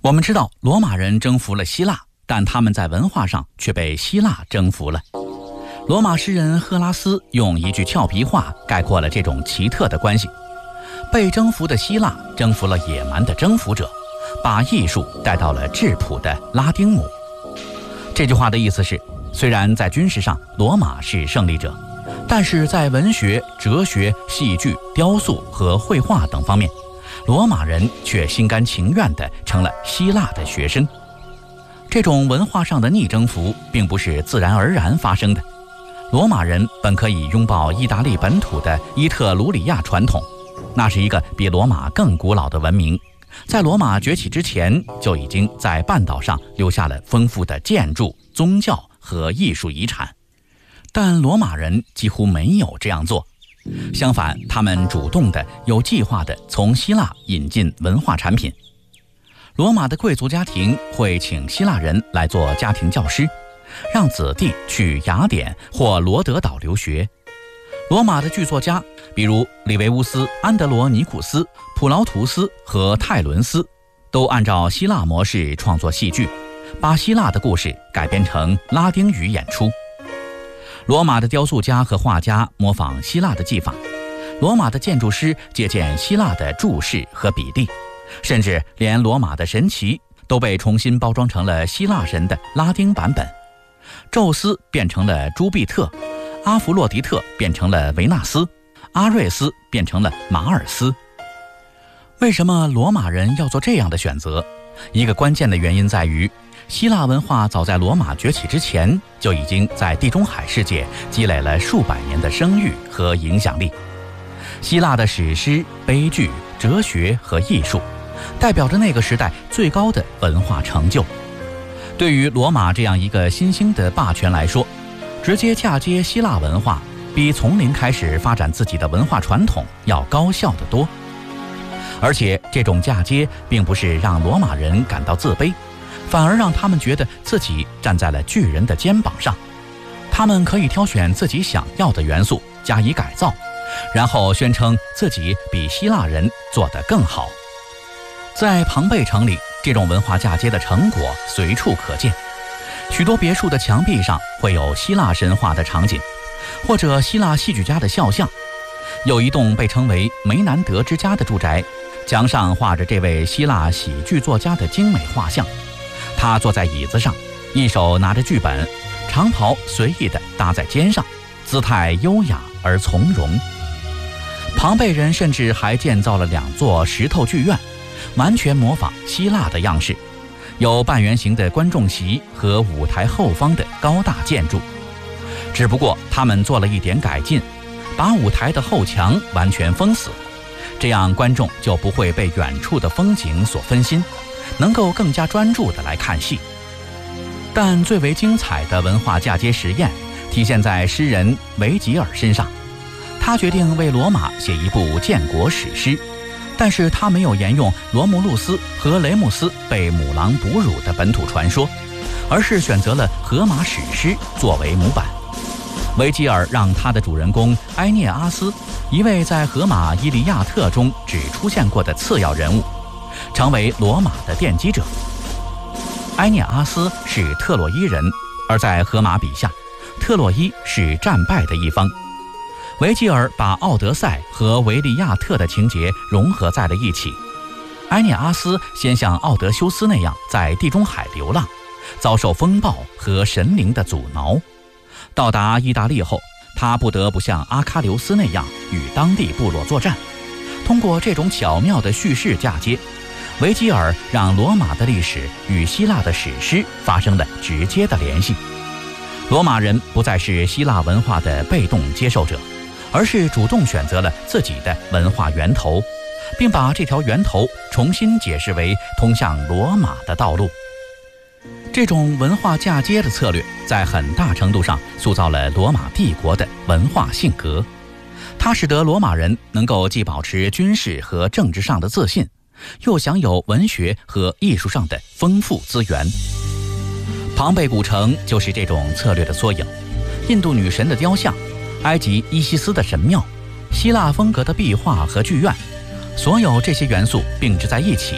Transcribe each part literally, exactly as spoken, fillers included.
我们知道罗马人征服了希腊，但他们在文化上却被希腊征服了。罗马诗人赫拉斯用一句俏皮话概括了这种奇特的关系：被征服的希腊征服了野蛮的征服者，把艺术带到了质朴的拉丁姆。这句话的意思是，虽然在军事上罗马是胜利者，但是在文学、哲学、戏剧、雕塑和绘画等方面，罗马人却心甘情愿地成了希腊的学生。这种文化上的逆征服并不是自然而然发生的。罗马人本可以拥抱意大利本土的伊特鲁里亚传统，那是一个比罗马更古老的文明，在罗马崛起之前就已经在半岛上留下了丰富的建筑、宗教和艺术遗产。但罗马人几乎没有这样做，相反，他们主动的、有计划的从希腊引进文化产品。罗马的贵族家庭会请希腊人来做家庭教师，让子弟去雅典或罗德岛留学。罗马的剧作家，比如里维乌斯、安德罗尼古斯、普劳图斯和泰伦斯，都按照希腊模式创作戏剧，把希腊的故事改编成拉丁语演出。罗马的雕塑家和画家模仿希腊的技法，罗马的建筑师借鉴希腊的柱式和比例，甚至连罗马的神祇都被重新包装成了希腊神的拉丁版本。宙斯变成了朱庇特，阿弗洛狄特变成了维纳斯，阿瑞斯变成了马尔斯。为什么罗马人要做这样的选择？一个关键的原因在于，希腊文化早在罗马崛起之前就已经在地中海世界积累了数百年的声誉和影响力。希腊的史诗、悲剧、哲学和艺术代表着那个时代最高的文化成就。对于罗马这样一个新兴的霸权来说，直接嫁接希腊文化比从零开始发展自己的文化传统要高效得多。而且这种嫁接并不是让罗马人感到自卑，反而让他们觉得自己站在了巨人的肩膀上。他们可以挑选自己想要的元素加以改造，然后宣称自己比希腊人做得更好。在庞贝城里，这种文化嫁接的成果随处可见。许多别墅的墙壁上会有希腊神话的场景，或者希腊戏剧家的肖像。有一栋被称为梅南德之家的住宅，墙上画着这位希腊喜剧作家的精美画像。他坐在椅子上，一手拿着剧本，长袍随意地搭在肩上，姿态优雅而从容。庞贝人甚至还建造了两座石头剧院，完全模仿希腊的样式，有半圆形的观众席和舞台后方的高大建筑。只不过他们做了一点改进，把舞台的后墙完全封死，这样观众就不会被远处的风景所分心，能够更加专注地来看戏。但最为精彩的文化嫁接实验体现在诗人维吉尔身上。他决定为罗马写一部建国史诗，但是他没有沿用罗慕路斯和雷姆斯被母狼哺乳的本土传说，而是选择了荷马史诗作为模板。维吉尔让他的主人公埃涅阿斯，一位在荷马《伊利亚特》中只出现过的次要人物，成为罗马的奠基者。埃涅阿斯是特洛伊人，而在荷马笔下，特洛伊是战败的一方。维吉尔把奥德赛和维利亚特的情节融合在了一起。埃涅阿斯先像奥德修斯那样在地中海流浪，遭受风暴和神灵的阻挠。到达意大利后，他不得不像阿喀琉斯那样与当地部落作战。通过这种巧妙的叙事嫁接，维吉尔让罗马的历史与希腊的史诗发生了直接的联系。罗马人不再是希腊文化的被动接受者，而是主动选择了自己的文化源头，并把这条源头重新解释为通向罗马的道路。这种文化嫁接的策略在很大程度上塑造了罗马帝国的文化性格，它使得罗马人能够既保持军事和政治上的自信，又享有文学和艺术上的丰富资源。庞贝古城就是这种策略的缩影，印度女神的雕像，埃及伊西斯的神庙，希腊风格的壁画和剧院，所有这些元素并置在一起，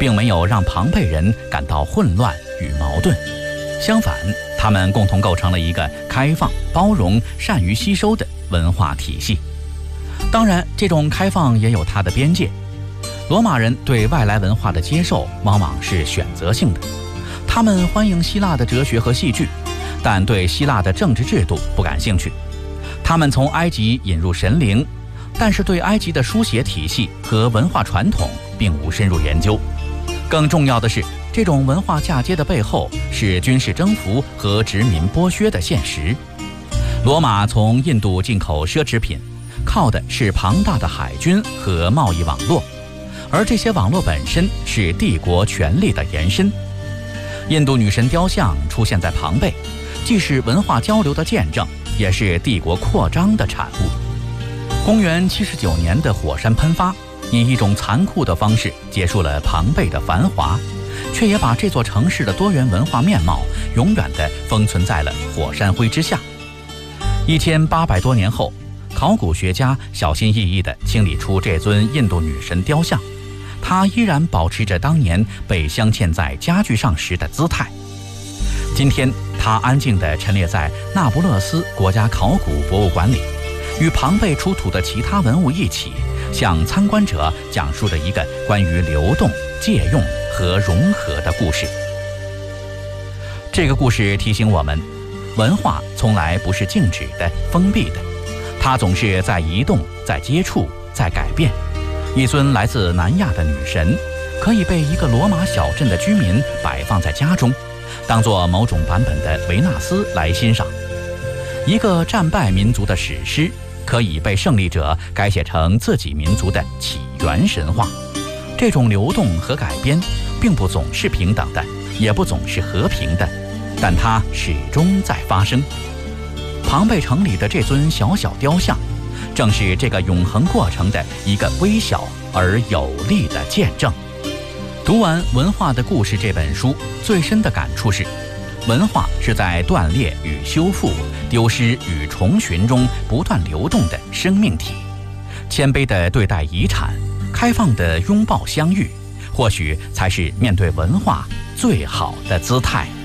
并没有让庞贝人感到混乱与矛盾。相反，他们共同构成了一个开放、包容、善于吸收的文化体系。当然，这种开放也有它的边界。罗马人对外来文化的接受往往是选择性的，他们欢迎希腊的哲学和戏剧，但对希腊的政治制度不感兴趣。他们从埃及引入神灵，但是对埃及的书写体系和文化传统并无深入研究。更重要的是，这种文化嫁接的背后是军事征服和殖民剥削的现实。罗马从印度进口奢侈品，靠的是庞大的海军和贸易网络，而这些网络本身是帝国权力的延伸。印度女神雕像出现在庞贝，既是文化交流的见证，也是帝国扩张的产物。公元七十九年的火山喷发，以一种残酷的方式结束了庞贝的繁华，却也把这座城市的多元文化面貌永远地封存在了火山灰之下。一千八百多年后，考古学家小心翼翼地清理出这尊印度女神雕像，它依然保持着当年被镶嵌在家具上时的姿态。今天，它安静地陈列在那不勒斯国家考古博物馆里，与庞贝出土的其他文物一起，向参观者讲述着一个关于流动、借用和融合的故事。这个故事提醒我们，文化从来不是静止的、封闭的，它总是在移动、在接触、在改变。一尊来自南亚的女神，可以被一个罗马小镇的居民摆放在家中，当作某种版本的维纳斯来欣赏。一个战败民族的史诗，可以被胜利者改写成自己民族的起源神话。这种流动和改编，并不总是平等的，也不总是和平的，但它始终在发生。庞贝城里的这尊小小雕像，正是这个永恒过程的一个微小而有力的见证。读完《文化的故事》这本书，最深的感触是，文化是在断裂与修复、丢失与重寻中不断流动的生命体。谦卑地对待遗产，开放地拥抱相遇，或许才是面对文化最好的姿态。